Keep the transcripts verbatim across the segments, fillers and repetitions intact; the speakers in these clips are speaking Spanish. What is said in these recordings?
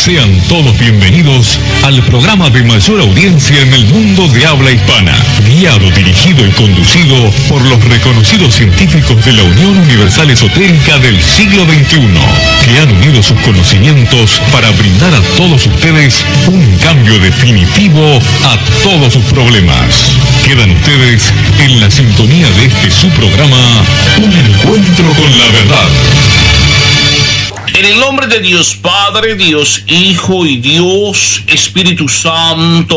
Sean todos bienvenidos al programa de mayor audiencia en el mundo de habla hispana, guiado, dirigido y conducido por los reconocidos científicos de la Unión Universal Esotérica del siglo veintiuno, que han unido sus conocimientos para brindar a todos ustedes un cambio definitivo a todos sus problemas. Quedan ustedes en la sintonía de este su programa, Un Encuentro con la Verdad. En el nombre de Dios Padre, Dios Hijo y Dios Espíritu Santo.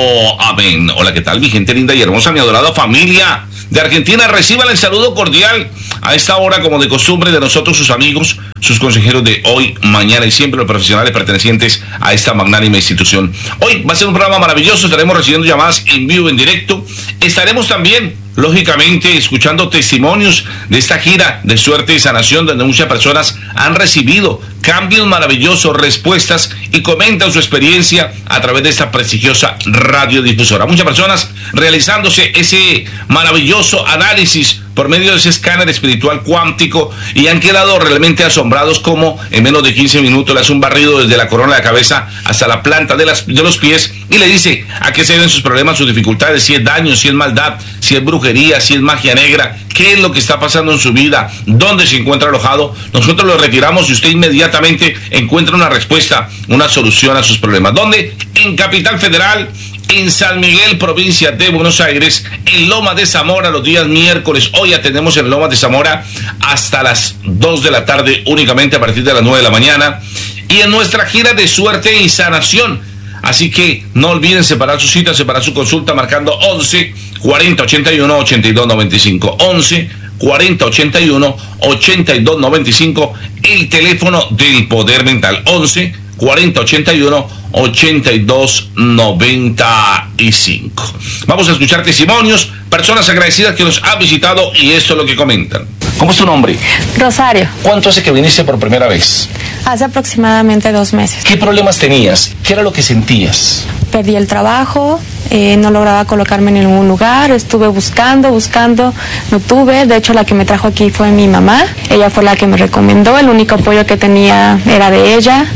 Amén. Hola, ¿qué tal, mi gente linda y hermosa, mi adorada familia de Argentina? Reciban el saludo cordial a esta hora, como de costumbre, de nosotros, sus amigos, sus consejeros de hoy, mañana y siempre, los profesionales pertenecientes a esta magnánima institución. Hoy va a ser un programa maravilloso. Estaremos recibiendo llamadas en vivo, en directo. Estaremos también, lógicamente, escuchando testimonios de esta gira de suerte y sanación, donde muchas personas han recibido cambios maravillosos, respuestas, y comentan su experiencia a través de esta prestigiosa radiodifusora. Muchas personas realizándose ese maravilloso análisis por medio de ese escáner espiritual cuántico, y han quedado realmente asombrados como en menos de quince minutos le hace un barrido desde la corona de la cabeza hasta la planta de, las, de los pies, y le dice a qué se deben sus problemas, sus dificultades, si es daño, si es maldad, si es brujería, si es magia negra, qué es lo que está pasando en su vida, dónde se encuentra alojado. Nosotros lo retiramos y usted inmediatamente encuentra una respuesta, una solución a sus problemas. ¿Dónde? En Capital Federal, en San Miguel, provincia de Buenos Aires, en Lomas de Zamora, los días miércoles. Hoy atendemos en Lomas de Zamora hasta las dos de la tarde, únicamente a partir de las nueve de la mañana. Y en nuestra gira de suerte y sanación. Así que no olviden separar su cita, separar su consulta, marcando once cuarenta ochenta y uno ochenta y dos noventa y cinco. once cuarenta ochenta y uno ochenta y dos noventa y cinco, el teléfono del poder mental. once cuarenta ochenta y uno ochenta y dos noventa y cinco. Vamos a escuchar testimonios, personas agradecidas que nos han visitado, y esto es lo que comentan. ¿Cómo es tu nombre? Rosario. ¿Cuánto hace que viniste por primera vez? Hace aproximadamente dos meses. ¿Qué problemas tenías? ¿Qué era lo que sentías? Perdí el trabajo, eh, no lograba colocarme en ningún lugar, estuve buscando, buscando, no tuve. De hecho, la que me trajo aquí fue mi mamá. Ella fue la que me recomendó, el único apoyo que tenía era de ella.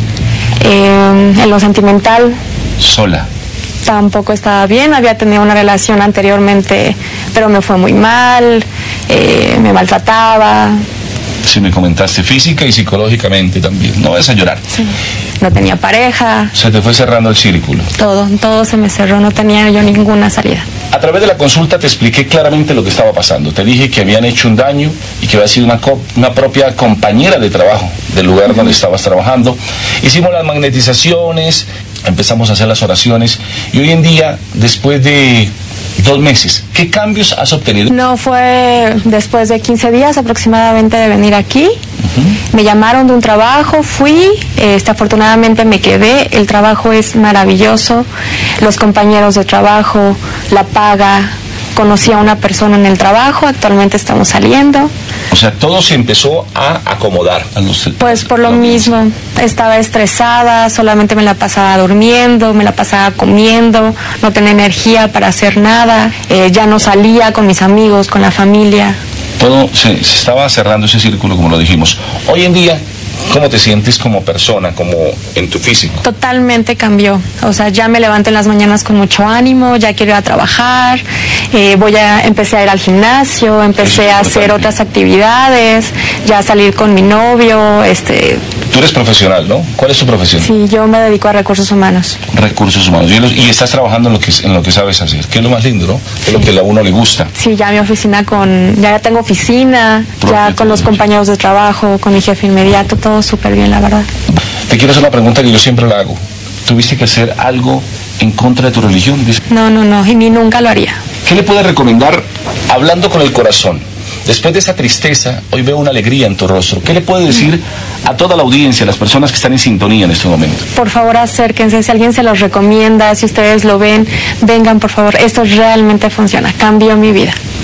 Eh, en lo sentimental, ¿sola? Tampoco estaba bien. Había tenido una relación anteriormente, pero me fue muy mal, eh, me maltrataba. Sí, me comentaste, física y psicológicamente también. No vas a llorar. Sí. No tenía pareja. Se te fue cerrando el círculo. Todo, todo se me cerró, no tenía yo ninguna salida. A través de la consulta te expliqué claramente lo que estaba pasando. Te dije que habían hecho un daño y que había sido una, una propia compañera de trabajo del lugar uh-huh. donde estabas trabajando. Hicimos las magnetizaciones, empezamos a hacer las oraciones, y hoy en día, después de dos meses, ¿qué cambios has obtenido? No, fue después de quince días aproximadamente de venir aquí. Uh-huh. Me llamaron de un trabajo, fui, este, afortunadamente me quedé. El trabajo es maravilloso, los compañeros de trabajo, la paga. Conocí a una persona en el trabajo, actualmente estamos saliendo. O sea, todo se empezó a acomodar. A los, pues por lo mismo, estaba estresada, solamente me la pasaba durmiendo, me la pasaba comiendo, no tenía energía para hacer nada, eh, ya no salía con mis amigos, con la familia. Todo se, se estaba cerrando ese círculo, como lo dijimos. Hoy en día, ¿cómo te sientes como persona, como en tu físico? Totalmente cambió. O sea, ya me levanto en las mañanas con mucho ánimo, ya quiero ir a trabajar, eh, voy a empecé a ir al gimnasio, empecé a hacer otras actividades, ya a salir con mi novio, este... Tú eres profesional, ¿no? ¿Cuál es tu profesión? Sí, yo me dedico a recursos humanos. Recursos humanos. Y, los, y estás trabajando en lo que en lo que sabes hacer, que es lo más lindo, ¿no? Que es lo que a uno le gusta. Sí, ya mi oficina con... Ya tengo oficina, ya con los compañeros de trabajo, con mi jefe inmediato, todo súper bien, la verdad. Te quiero hacer una pregunta que yo siempre la hago. ¿Tuviste que hacer algo en contra de tu religión? No, no, no, y ni nunca lo haría. ¿Qué le puedes recomendar, hablando con el corazón? Después de esa tristeza, hoy veo una alegría en tu rostro. ¿Qué le puedes decir a toda la audiencia, a las personas que están en sintonía en este momento? Por favor, acérquense. Si alguien se los recomienda, si ustedes lo ven, vengan, por favor. Esto realmente funciona. Cambió mi vida.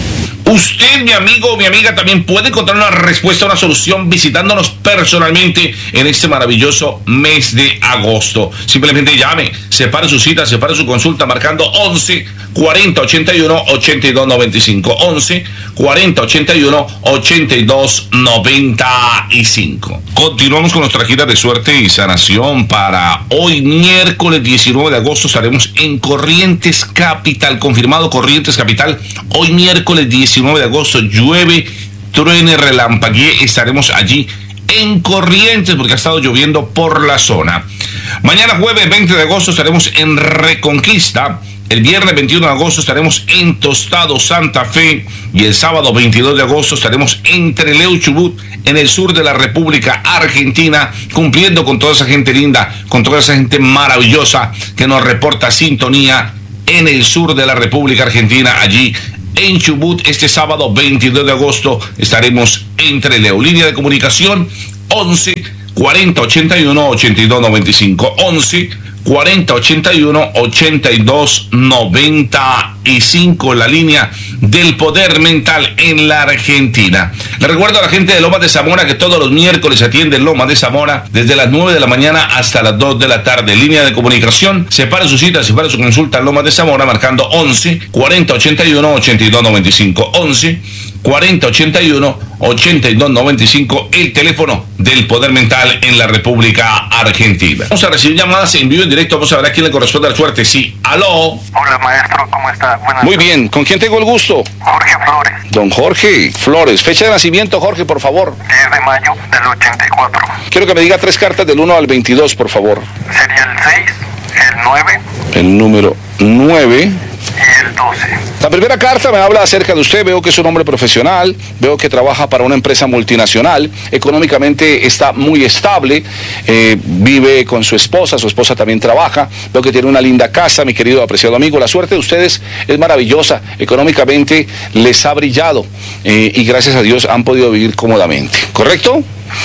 Usted, mi amigo o mi amiga, también puede encontrar una respuesta, una solución visitándonos personalmente en este maravilloso mes de agosto. Simplemente llame, separe su cita, separe su consulta marcando once cuarenta ochenta y uno ochenta y dos noventa y cinco. once cuarenta ochenta y uno ochenta y dos noventa y cinco. Continuamos con nuestra gira de suerte y sanación para hoy, miércoles diecinueve de agosto. Estaremos en Corrientes Capital, confirmado Corrientes Capital. Hoy, miércoles diecinueve de agosto, llueve, truene, relampaguee. Estaremos allí en Corrientes porque ha estado lloviendo por la zona. Mañana, jueves veinte de agosto, estaremos en Reconquista. El viernes veintiuno de agosto estaremos en Tostado, Santa Fe, y el sábado veintidós de agosto estaremos en Trelew, Chubut, en el sur de la República Argentina, cumpliendo con toda esa gente linda, con toda esa gente maravillosa que nos reporta sintonía en el sur de la República Argentina, allí en Chubut. Este sábado veintidós de agosto estaremos en Trelew. Línea de comunicación once cuarenta ochenta y uno ochenta y dos noventa y cinco. once cuarenta ochenta y uno ochenta y dos noventa y cinco, la línea del poder mental en la Argentina. Le recuerdo a la gente de Lomas de Zamora que todos los miércoles se atiende en Lomas de Zamora desde las nueve de la mañana hasta las dos de la tarde. Línea de comunicación, separe su cita, separe su consulta en Lomas de Zamora marcando once cuarenta ochenta y uno ochenta y dos noventa y cinco. once cuarenta ochenta y uno ochenta y dos noventa y cinco, el teléfono del poder mental en la República Argentina. Vamos a recibir llamadas en vivo y en directo. Vamos a ver a quién le corresponde la suerte. Sí, aló. Hola, maestro, ¿cómo está? Buenas Muy bien, ¿con quién tengo el gusto? Jorge Flores. Don Jorge Flores. Fecha de nacimiento, Jorge, por favor. diez de mayo del ochenta y cuatro. Quiero que me diga tres cartas del uno al veintidós, por favor. Sería el seis, el nueve. El número nueve. Y el doce. La primera carta me habla acerca de usted. Veo que es un hombre profesional, veo que trabaja para una empresa multinacional, económicamente está muy estable, eh, vive con su esposa, su esposa también trabaja, veo que tiene una linda casa, mi querido apreciado amigo. La suerte de ustedes es maravillosa, económicamente les ha brillado eh, y gracias a Dios han podido vivir cómodamente, ¿correcto?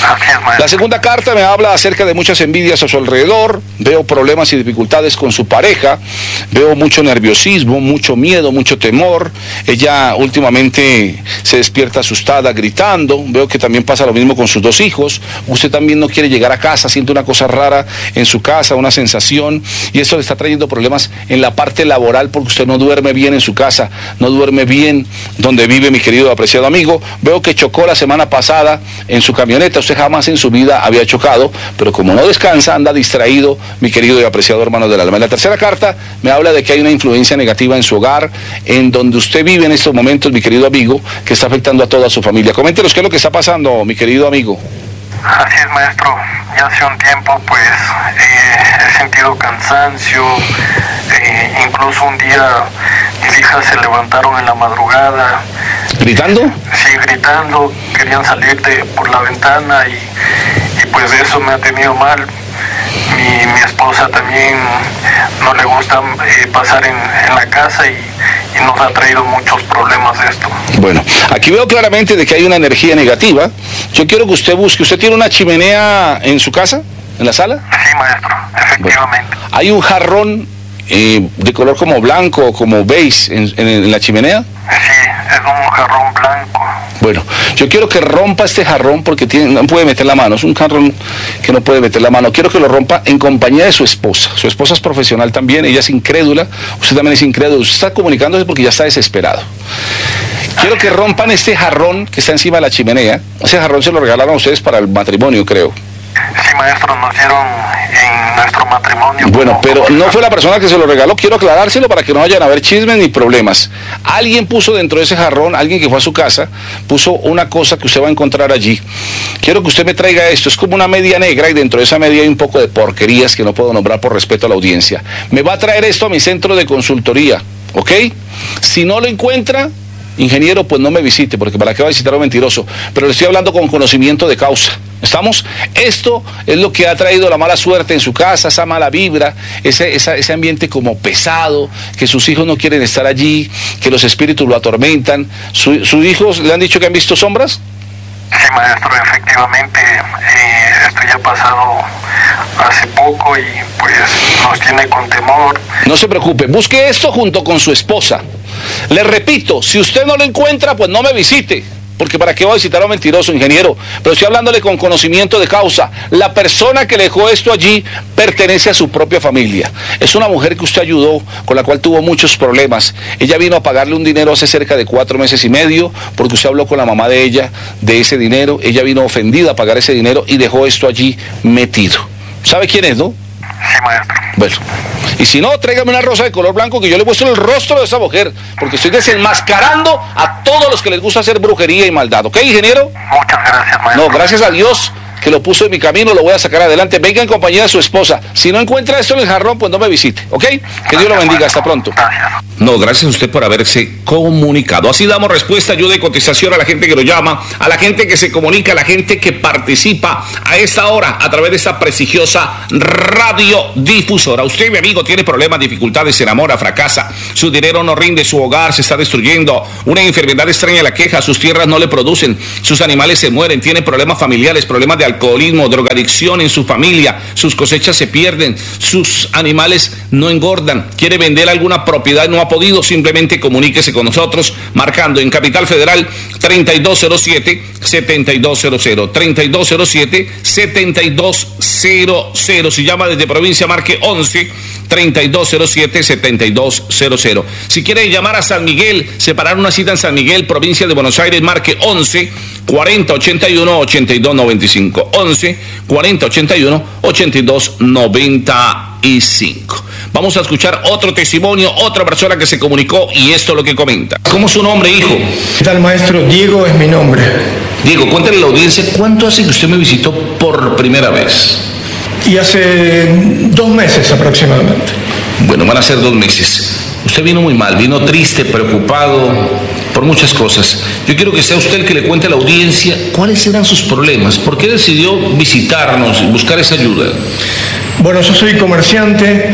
La segunda carta me habla acerca de muchas envidias a su alrededor, veo problemas y dificultades con su pareja, veo mucho nerviosismo, mucho miedo, mucho temor. Ella últimamente se despierta asustada, gritando. Veo que también pasa lo mismo con sus dos hijos. Usted también no quiere llegar a casa, siente una cosa rara en su casa, una sensación, y eso le está trayendo problemas en la parte laboral porque usted no duerme bien en su casa, no duerme bien donde vive, mi querido apreciado amigo. Veo que chocó la semana pasada en su camioneta. Usted jamás en su vida había chocado, pero como no descansa, anda distraído, mi querido y apreciado hermano del alma. En la tercera carta me habla de que hay una influencia negativa en su hogar, en donde usted vive en estos momentos, mi querido amigo, que está afectando a toda su familia. Coméntenos qué es lo que está pasando, mi querido amigo. Así es, maestro. Ya hace un tiempo, pues, eh, he sentido cansancio, eh, incluso un día mis hijas se levantaron en la madrugada. ¿Gritando? Sí, gritando, querían salir de, por la ventana y, y pues eso me ha tenido mal. Mi, mi esposa también no le gusta eh, pasar en, en la casa y, y nos ha traído muchos problemas esto. Bueno, aquí veo claramente de que hay una energía negativa. Yo quiero que usted busque, ¿usted tiene una chimenea en su casa, en la sala? Sí, maestro, efectivamente. Bueno, hay un jarrón eh, de color como blanco, como beige en, en, en la chimenea. Sí, es un jarrón blanco. Bueno, yo quiero que rompa este jarrón porque tiene, no puede meter la mano, es un jarrón que no puede meter la mano. Quiero que lo rompa en compañía de su esposa. Su esposa es profesional también, ella es incrédula, usted también es incrédulo, usted está comunicándose porque ya está desesperado. Quiero que rompan este jarrón que está encima de la chimenea. Ese jarrón se lo regalaron a ustedes para el matrimonio, creo. Sí, maestro, nos dieron en nuestro matrimonio. Bueno, pero no fue la persona que se lo regaló. Quiero aclarárselo para que no vayan a haber chismes ni problemas. Alguien puso dentro de ese jarrón, alguien que fue a su casa, puso una cosa que usted va a encontrar allí. Quiero que usted me traiga esto. Es como una media negra y dentro de esa media hay un poco de porquerías que no puedo nombrar por respeto a la audiencia. Me va a traer esto a mi centro de consultoría, ¿ok? Si no lo encuentra, ingeniero, pues no me visite, porque para qué va a visitar a un mentiroso. Pero le estoy hablando con conocimiento de causa. ¿Estamos? Esto es lo que ha traído la mala suerte en su casa, esa mala vibra, ese, esa, ese ambiente como pesado, que sus hijos no quieren estar allí, que los espíritus lo atormentan. ¿Su, ¿Sus hijos le han dicho que han visto sombras? Sí, maestro, efectivamente, eh, esto ya ha pasado hace poco y pues nos tiene con temor. No se preocupe, busque esto junto con su esposa. Le repito, si usted no lo encuentra, pues no me visite. Porque para qué va a visitar a un mentiroso, ingeniero. Pero estoy hablándole con conocimiento de causa. La persona que le dejó esto allí pertenece a su propia familia. Es una mujer que usted ayudó, con la cual tuvo muchos problemas. Ella vino a pagarle un dinero hace cerca de cuatro meses y medio, porque usted habló con la mamá de ella de ese dinero. Ella vino ofendida a pagar ese dinero y dejó esto allí metido. ¿Sabe quién es, no? Sí, maestro. Bueno, y si no, tráigame una rosa de color blanco que yo le muestro el rostro de esa mujer, porque estoy desenmascarando a todos los que les gusta hacer brujería y maldad. ¿Ok, ingeniero? Muchas gracias, maestro. No, gracias a Dios que lo puso en mi camino, lo voy a sacar adelante. Venga en compañía de su esposa. Si no encuentra esto en el jarrón, pues no me visite, ¿ok? Que Dios lo bendiga. Hasta pronto. Gracias. No, gracias a usted por haberse comunicado. Así damos respuesta, ayuda y cotización a la gente que lo llama, a la gente que se comunica, a la gente que participa a esta hora a través de esta prestigiosa radiodifusora. Usted, mi amigo, tiene problemas, dificultades, se enamora, fracasa, su dinero no rinde, su hogar se está destruyendo, una enfermedad extraña la queja, sus tierras no le producen, sus animales se mueren, tiene problemas familiares, problemas de alcoholismo, drogadicción en su familia, sus cosechas se pierden, sus animales no engordan, quiere vender alguna propiedad, no ha podido, simplemente comuníquese con nosotros marcando en Capital Federal treinta y dos cero siete, setenta y dos cero cero, treinta y dos cero siete, setenta y dos cero cero. Si llama desde provincia, marque once, treinta y dos cero siete, setenta y dos cero cero. Si quiere llamar a San Miguel, separar una cita en San Miguel, provincia de Buenos Aires, marque once, cuarenta, ochenta y uno, ochenta y dos noventa y cinco, once, cuarenta, ochenta y uno, ochenta y dos noventa y cinco. Vamos a escuchar otro testimonio, otra persona que se comunicó y esto es lo que comenta. ¿Cómo es su nombre, hijo? ¿Qué tal, maestro? Diego es mi nombre. Diego, cuéntale a la audiencia, ¿cuánto hace que usted me visitó por primera vez? Y hace dos meses aproximadamente. Bueno, van a ser dos meses. Usted vino muy mal, vino triste, preocupado por muchas cosas. Yo quiero que sea usted el que le cuente a la audiencia cuáles eran sus problemas. ¿Por qué decidió visitarnos y buscar esa ayuda? Bueno, yo soy comerciante,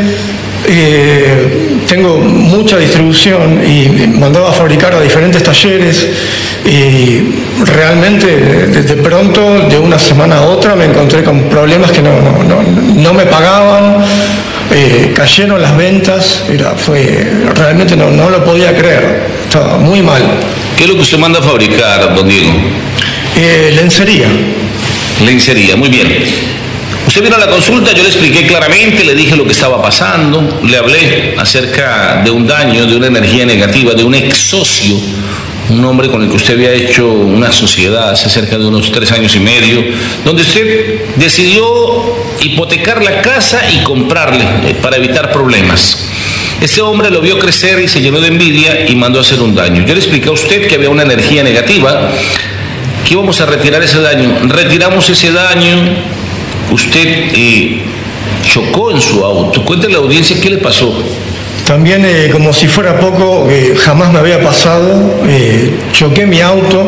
eh, tengo mucha distribución y mandaba a fabricar a diferentes talleres y realmente de, de pronto, de una semana a otra, me encontré con problemas que no, no, no, no me pagaban, eh, cayeron las ventas, era, fue, realmente no, no lo podía creer, estaba muy mal. ¿Qué es lo que usted manda a fabricar, don Diego? Eh, lencería. Lencería, muy bien. Usted vino a la consulta, yo le expliqué claramente, le dije lo que estaba pasando, le hablé acerca de un daño, de una energía negativa, de un ex socio, un hombre con el que usted había hecho una sociedad hace cerca de unos tres años y medio, donde usted decidió hipotecar la casa y comprarle para evitar problemas. Ese hombre lo vio crecer y se llenó de envidia y mandó a hacer un daño. Yo le expliqué a usted que había una energía negativa, que íbamos a retirar ese daño. Retiramos ese daño. Usted eh, chocó en su auto. Cuéntale a la audiencia qué le pasó. También, eh, como si fuera poco, eh, jamás me había pasado, eh, choqué mi auto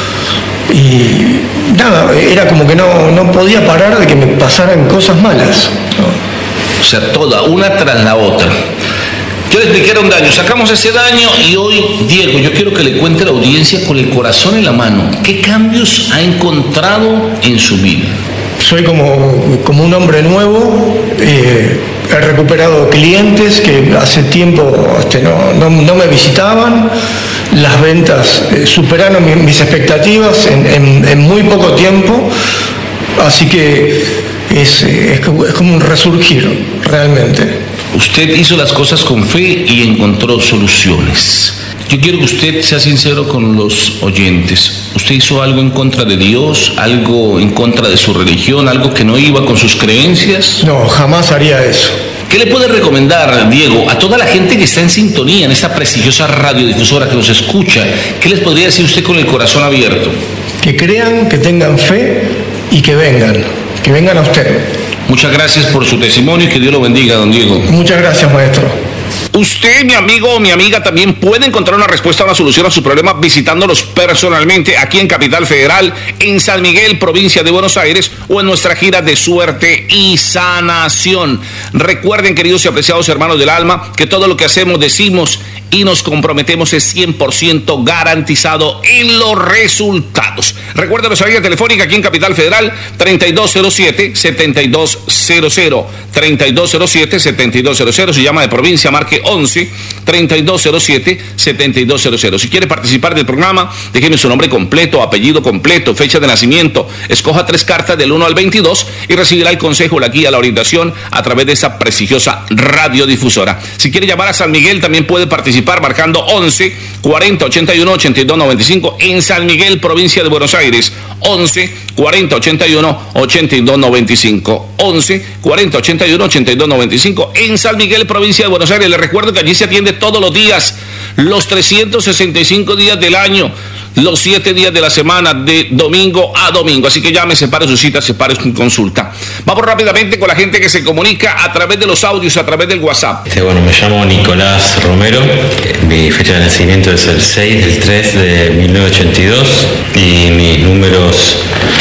y nada, era como que no, no podía parar de que me pasaran cosas malas, ¿no? O sea, toda, una tras la otra. Yo le expliqué era un daño, sacamos ese daño y hoy, Diego, yo quiero que le cuente a la audiencia con el corazón en la mano, ¿qué cambios ha encontrado en su vida? Soy como, como un hombre nuevo, eh, he recuperado clientes que hace tiempo este, no, no, no me visitaban, las ventas eh, superaron mi, mis expectativas en, en, en muy poco tiempo, así que es, es, como, es como un resurgir realmente. Usted hizo las cosas con fe y encontró soluciones. Yo quiero que usted sea sincero con los oyentes. ¿Usted hizo algo en contra de Dios, algo en contra de su religión, algo que no iba con sus creencias? No, jamás haría eso. ¿Qué le puede recomendar, Diego, a toda la gente que está en sintonía en esta prestigiosa radiodifusora que nos escucha? ¿Qué les podría decir usted con el corazón abierto? Que crean, que tengan fe y que vengan, que vengan a usted. Muchas gracias por su testimonio y que Dios lo bendiga, don Diego. Muchas gracias, maestro. Usted, mi amigo o mi amiga, también puede encontrar una respuesta, una solución a su problema visitándolos personalmente aquí en Capital Federal, en San Miguel, provincia de Buenos Aires, o en nuestra gira de suerte y sanación. Recuerden, queridos y apreciados hermanos del alma, que todo lo que hacemos, decimos y nos comprometemos, es cien por ciento garantizado en los resultados. Recuerda nuestra línea telefónica aquí en Capital Federal, treinta y dos cero siete, setenta y dos cero cero, treinta y dos cero siete, setenta y dos cero cero, si llama de provincia, marque once, treinta y dos cero siete, setenta y dos cero cero. Si quiere participar del programa, déjeme su nombre completo, apellido completo, fecha de nacimiento, escoja tres cartas del uno al veintidós y recibirá el consejo, la guía, la orientación a través de esa prestigiosa radiodifusora. Si quiere llamar a San Miguel, también puede participar marcando once, cuarenta, ochenta y uno, ochenta y dos, noventa y cinco en San Miguel, provincia de Buenos Aires, once, cuarenta, ochenta y uno, ochenta y dos, noventa y cinco, once, cuarenta, ochenta y uno, ochenta y dos, noventa y cinco en San Miguel, provincia de Buenos Aires. Les recuerdo que allí se atiende todos los días, los trescientos sesenta y cinco días del año, los siete días de la semana, de domingo a domingo. Así que llame, separe su cita, separe su consulta. Vamos rápidamente con la gente que se comunica a través de los audios, a través del WhatsApp. Este, bueno, me llamo Nicolás Romero. Mi fecha de nacimiento es el seis del tres de mil novecientos ochenta y dos y mis números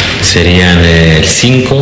serían el cinco,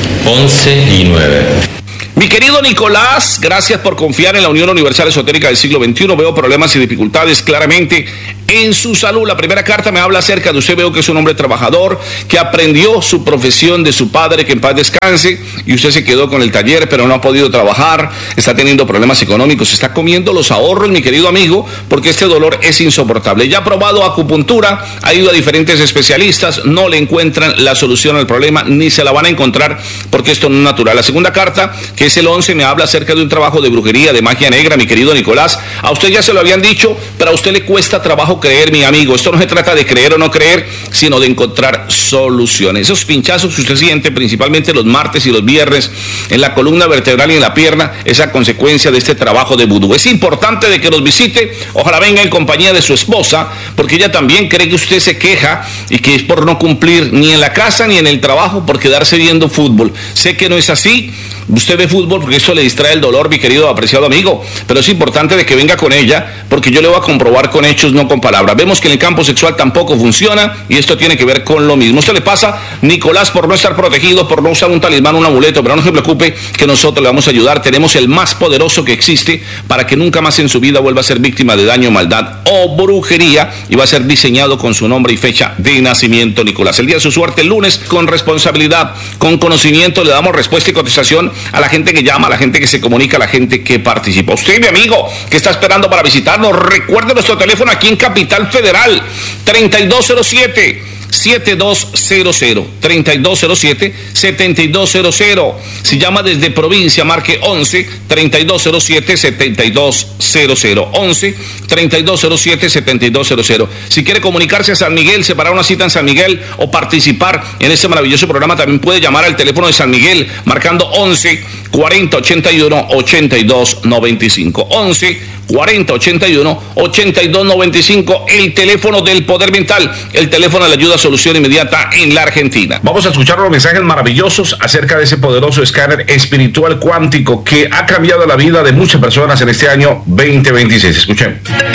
once y nueve. Mi querido Nicolás, gracias por confiar en la Unión Universal Esotérica del siglo veintiuno. Veo problemas y dificultades claramente en su salud. La primera carta me habla acerca de usted. Veo que es un hombre trabajador, que aprendió su profesión de su padre, que en paz descanse, y usted se quedó con el taller, pero no ha podido trabajar, está teniendo problemas económicos, está comiendo los ahorros, mi querido amigo, porque este dolor es insoportable. Ya ha probado acupuntura, ha ido a diferentes especialistas, no le encuentran la solución al problema, ni se la van a encontrar, porque esto no es natural. La segunda carta, que es el once, me habla acerca de un trabajo de brujería, de magia negra, mi querido Nicolás. A usted ya se lo habían dicho, pero a usted le cuesta trabajo creer, mi amigo. Esto no se trata de creer o no creer, sino de encontrar soluciones. Esos pinchazos que usted siente, principalmente los martes y los viernes, en la columna vertebral y en la pierna, es a consecuencia de este trabajo de vudú. Es importante de que los visite, ojalá venga en compañía de su esposa, porque ella también cree que usted se queja y que es por no cumplir ni en la casa ni en el trabajo, por quedarse viendo fútbol. Sé que no es así. Usted ve fútbol porque eso le distrae el dolor, mi querido apreciado amigo, pero es importante de que venga con ella, porque yo le voy a comprobar con hechos, no con palabras. Vemos que en el campo sexual tampoco funciona, y esto tiene que ver con lo mismo. Esto le pasa, Nicolás, por no estar protegido, por no usar un talismán, un amuleto, pero no se preocupe, que nosotros le vamos a ayudar. Tenemos el más poderoso que existe para que nunca más en su vida vuelva a ser víctima de daño, maldad o brujería, y va a ser diseñado con su nombre y fecha de nacimiento, Nicolás. El día de su suerte, el lunes, con responsabilidad, con conocimiento, le damos respuesta y contestación a la gente que llama, a la gente que se comunica, a la gente que participa. Usted, mi amigo, que está esperando para visitarnos, recuerde nuestro teléfono aquí en Capital Federal, treinta y dos cero siete, setenta y dos cero cero, treinta y dos cero siete, setenta y dos cero cero. Si llama desde provincia, marque once, treinta y dos cero siete, setenta y dos cero cero, once, treinta y dos cero siete, setenta y dos cero cero. Si quiere comunicarse a San Miguel, separar una cita en San Miguel o participar en este maravilloso programa, también puede llamar al teléfono de San Miguel, marcando once, cuarenta, ochenta y uno, ochenta y dos, noventa y cinco, once, cuarenta, ochenta y uno, ochenta y dos, noventa y cinco, el teléfono del poder mental, el teléfono de la ayuda a solución inmediata en la Argentina. Vamos a escuchar los mensajes maravillosos acerca de ese poderoso escáner espiritual cuántico que ha cambiado la vida de muchas personas en este año veinte veintiséis. Escuchen.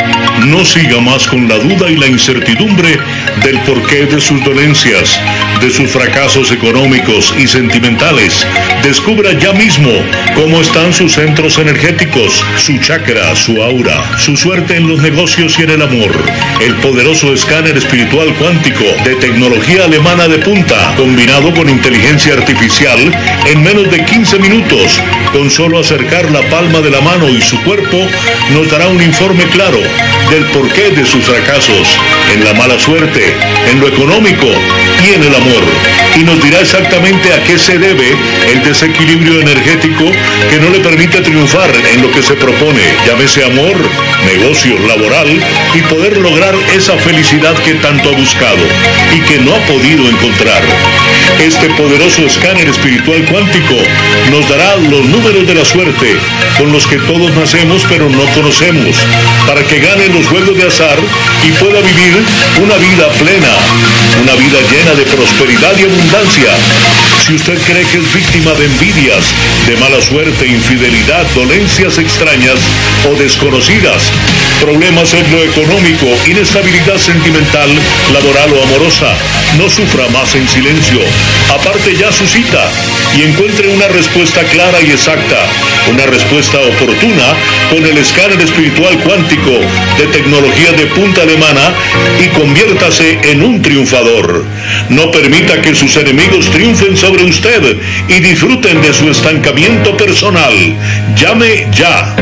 No siga más con la duda y la incertidumbre del porqué de sus dolencias, de sus fracasos económicos y sentimentales. Descubra ya mismo cómo están sus centros energéticos, su chakra, su aura, su suerte en los negocios y en el amor. El poderoso escáner espiritual cuántico de tecnología alemana de punta, combinado con inteligencia artificial, en menos de quince minutos, con solo acercar la palma de la mano y su cuerpo, nos dará un informe claro del porqué de sus fracasos, en la mala suerte, en lo económico y en el amor. Y nos dirá exactamente a qué se debe el desequilibrio energético que no le permite triunfar en lo que se propone, llámese amor, negocio, laboral, y poder lograr esa felicidad que tanto ha buscado y que no ha podido encontrar. Este poderoso escáner espiritual cuántico nos dará los números de la suerte con los que todos nacemos pero no conocemos, para que gane los juegos de azar y pueda vivir una vida plena, una vida llena de prosperidad y abundancia. Si usted cree que es víctima de envidias, de mala suerte, infidelidad, dolencias extrañas o desconocidas, problemas en lo económico, inestabilidad sentimental, laboral o amorosa, no sufra más en silencio. Aparte ya su cita y encuentre una respuesta clara y exacta, una respuesta oportuna con el escáner espiritual cuántico de tecnología de punta alemana y conviértase en un triunfador. No permita que sus enemigos triunfen sobre usted y disfruten de su estancamiento personal. Llame ya.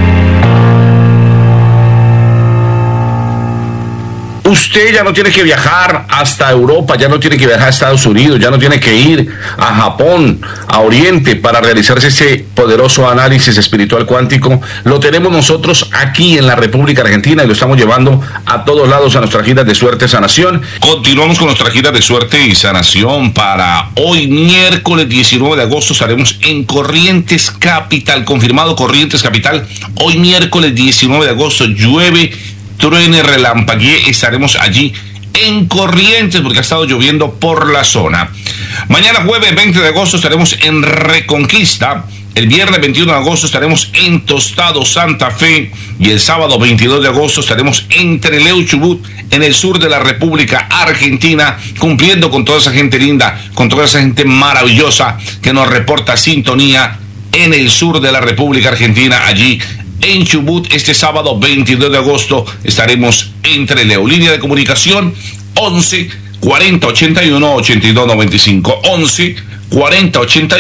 Usted ya no tiene que viajar hasta Europa, ya no tiene que viajar a Estados Unidos, ya no tiene que ir a Japón, a Oriente, para realizarse ese poderoso análisis espiritual cuántico. Lo tenemos nosotros aquí en la República Argentina y lo estamos llevando a todos lados a nuestra gira de suerte y sanación. Continuamos con nuestra gira de suerte y sanación para hoy, miércoles diecinueve de agosto. Estaremos en Corrientes Capital, confirmado Corrientes Capital. Hoy, miércoles diecinueve de agosto, llueve, truene, relampaguee, estaremos allí en Corrientes porque ha estado lloviendo por la zona. Mañana jueves veinte de agosto estaremos en Reconquista. El viernes veintiuno de agosto estaremos en Tostado, Santa Fe. Y el sábado veintidós de agosto estaremos en Trelew, Chubut, en el sur de la República Argentina, cumpliendo con toda esa gente linda, con toda esa gente maravillosa que nos reporta sintonía en el sur de la República Argentina, allí en Chubut. Este sábado veintidós de agosto estaremos en Trelew. Línea de comunicación once cuarenta ochenta y uno ochenta y dos noventa y cinco, once cuarenta ochenta y uno